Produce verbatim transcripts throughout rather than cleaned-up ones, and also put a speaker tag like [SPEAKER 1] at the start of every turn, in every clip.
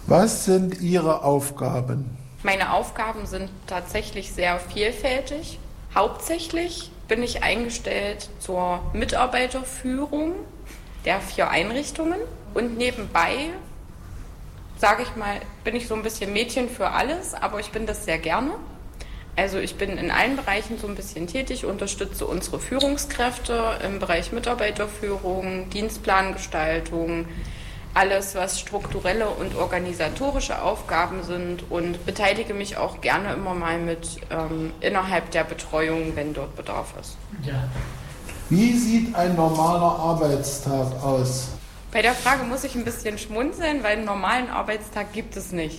[SPEAKER 1] Was sind Ihre Aufgaben?
[SPEAKER 2] Meine Aufgaben sind tatsächlich sehr vielfältig. Hauptsächlich bin ich eingestellt zur Mitarbeiterführung der vier Einrichtungen und nebenbei, sage ich mal, bin ich so ein bisschen Mädchen für alles, aber ich bin das sehr gerne. Also ich bin in allen Bereichen so ein bisschen tätig, unterstütze unsere Führungskräfte im Bereich Mitarbeiterführung, Dienstplangestaltung, alles, was strukturelle und organisatorische Aufgaben sind und beteilige mich auch gerne immer mal mit ähm, innerhalb der Betreuung, wenn dort Bedarf ist.
[SPEAKER 1] Ja. Wie sieht ein normaler Arbeitstag aus?
[SPEAKER 2] Bei der Frage muss ich ein bisschen schmunzeln, weil einen normalen Arbeitstag gibt es nicht.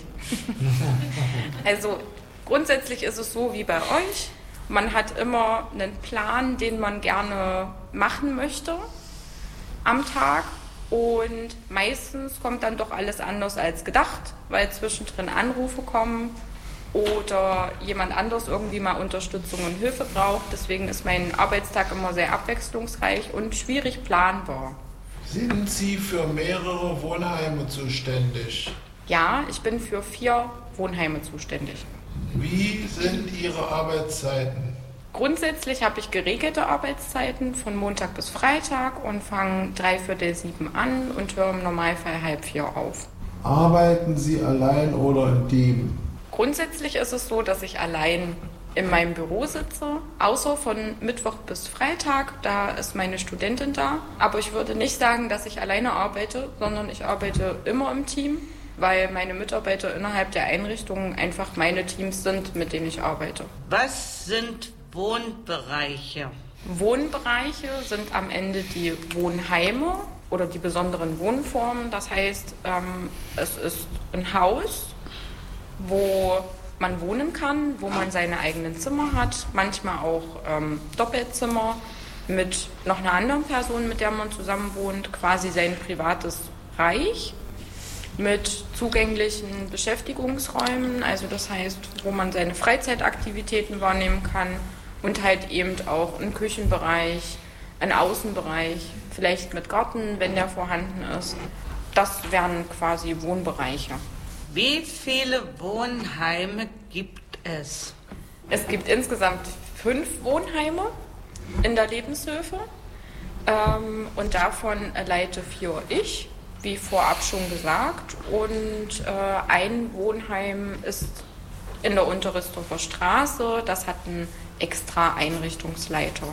[SPEAKER 2] Also grundsätzlich ist es so wie bei euch. Man hat immer einen Plan, den man gerne machen möchte am Tag. Und meistens kommt dann doch alles anders als gedacht, weil zwischendrin Anrufe kommen oder jemand anders irgendwie mal Unterstützung und Hilfe braucht. Deswegen ist mein Arbeitstag immer sehr abwechslungsreich und schwierig planbar.
[SPEAKER 1] Sind Sie für mehrere Wohnheime zuständig?
[SPEAKER 2] Ja, ich bin für vier Wohnheime zuständig.
[SPEAKER 1] Wie sind Ihre Arbeitszeiten?
[SPEAKER 2] Grundsätzlich habe ich geregelte Arbeitszeiten von Montag bis Freitag und fange dreiviertel sieben an und höre im Normalfall halb vier auf.
[SPEAKER 1] Arbeiten Sie allein oder im Team?
[SPEAKER 2] Grundsätzlich ist es so, dass ich allein in meinem Büro sitze, außer von Mittwoch bis Freitag, da ist meine Studentin da. Aber ich würde nicht sagen, dass ich alleine arbeite, sondern ich arbeite immer im Team, weil meine Mitarbeiter innerhalb der Einrichtungen einfach meine Teams sind, mit denen ich arbeite.
[SPEAKER 3] Was sind Wohnbereiche?
[SPEAKER 2] Wohnbereiche sind am Ende die Wohnheime oder die besonderen Wohnformen. Das heißt, ähm, es ist ein Haus, wo man wohnen kann, wo man seine eigenen Zimmer hat, manchmal auch ähm, Doppelzimmer mit noch einer anderen Person, mit der man zusammen wohnt, quasi sein privates Reich mit zugänglichen Beschäftigungsräumen, also das heißt, wo man seine Freizeitaktivitäten wahrnehmen kann und halt eben auch einen Küchenbereich, einen Außenbereich, vielleicht mit Garten, wenn der vorhanden ist. Das wären quasi Wohnbereiche.
[SPEAKER 3] Wie viele Wohnheime gibt es?
[SPEAKER 2] Es gibt insgesamt fünf Wohnheime in der Lebenshilfe ähm, und davon leite vier ich, wie vorab schon gesagt. Und äh, ein Wohnheim ist in der Unterristhofer Straße, das hat einen extra Einrichtungsleiter.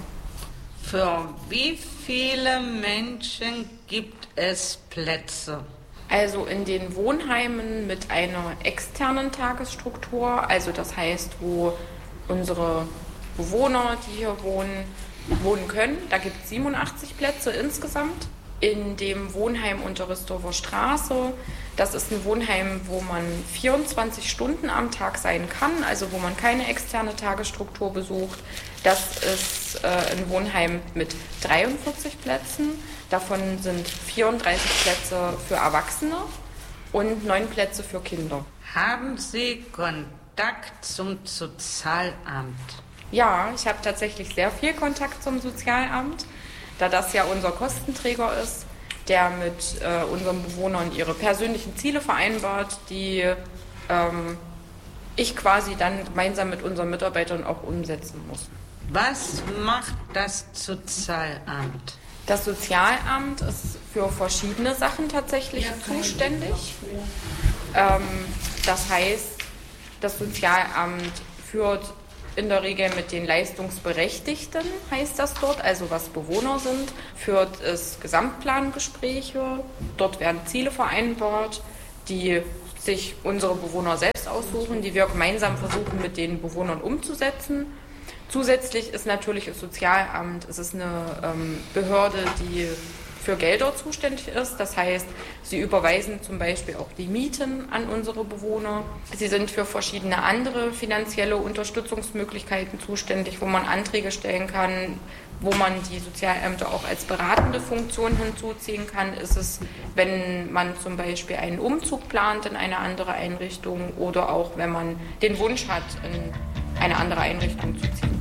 [SPEAKER 3] Für wie viele Menschen gibt es Plätze?
[SPEAKER 2] Also in den Wohnheimen mit einer externen Tagesstruktur, also das heißt, wo unsere Bewohner, die hier wohnen, wohnen können, da gibt es siebenundachtzig Plätze insgesamt. In dem Wohnheim Unterristhofer Straße, das ist ein Wohnheim, wo man vierundzwanzig Stunden am Tag sein kann, also wo man keine externe Tagesstruktur besucht. Das ist äh, ein Wohnheim mit dreiundvierzig Plätzen. Davon sind vierunddreißig Plätze für Erwachsene und neun Plätze für Kinder.
[SPEAKER 3] Haben Sie Kontakt zum Sozialamt?
[SPEAKER 2] Ja, ich habe tatsächlich sehr viel Kontakt zum Sozialamt, da das ja unser Kostenträger ist, der mit äh, unseren Bewohnern ihre persönlichen Ziele vereinbart, die ähm, ich quasi dann gemeinsam mit unseren Mitarbeitern auch umsetzen muss.
[SPEAKER 3] Was macht das Sozialamt?
[SPEAKER 2] Das Sozialamt ist für verschiedene Sachen tatsächlich zuständig. Ähm, das heißt, das Sozialamt führt in der Regel mit den Leistungsberechtigten, heißt das dort, also was Bewohner sind, führt es Gesamtplangespräche. Dort werden Ziele vereinbart, die sich unsere Bewohner selbst aussuchen, die wir gemeinsam versuchen mit den Bewohnern umzusetzen. Zusätzlich ist natürlich das Sozialamt, es ist eine ähm, Behörde, die für Gelder zuständig ist. Das heißt, sie überweisen zum Beispiel auch die Mieten an unsere Bewohner. Sie sind für verschiedene andere finanzielle Unterstützungsmöglichkeiten zuständig, wo man Anträge stellen kann, wo man die Sozialämter auch als beratende Funktion hinzuziehen kann. Ist es, wenn man zum Beispiel einen Umzug plant in eine andere Einrichtung oder auch wenn man den Wunsch hat, in eine andere Einrichtung zu ziehen.